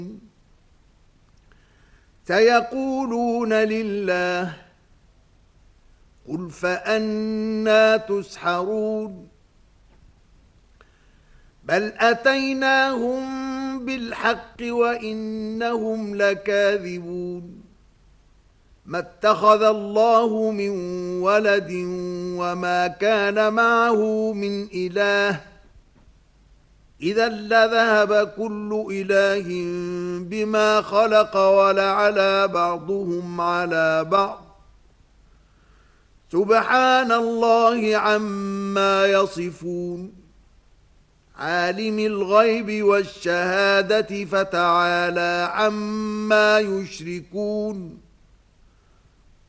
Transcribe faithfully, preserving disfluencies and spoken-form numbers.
سيقولون لله قل فأنى تسحرون بل أتيناهم بالحق وإنهم لكاذبون ما اتخذ الله من ولد وما كان معه من إله إذا لذهب كل إله بما خلق ولعلى بعضهم على بعض سبحان الله عما يصفون عالم الغيب والشهادة فتعالى عما يشركون